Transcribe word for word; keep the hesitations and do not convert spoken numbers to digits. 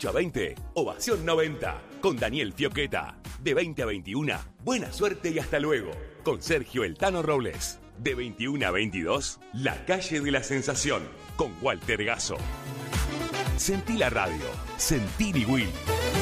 dieciocho a veinte, Ovación noventa, con Daniel Fioqueta. De veinte a veintiuno, buena suerte y hasta luego, con Sergio El Tano Robles. De veintiuno a veintidós, La Calle de la Sensación, con Walter Gasso. Sentí la radio, sentí Will.